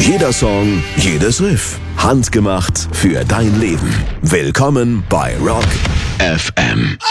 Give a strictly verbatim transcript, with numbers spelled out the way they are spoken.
Jeder Song, jedes Riff. Handgemacht für dein Leben. Willkommen bei Rock F M.